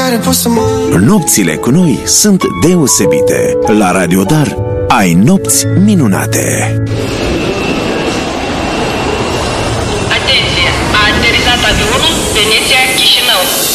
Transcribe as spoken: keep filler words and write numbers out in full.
care poți să mă... Nopțile cu noi sunt deosebite. La Radio Dar ai nopți minunate. Atenție! A aterizat avionul Veneția-Chișinău.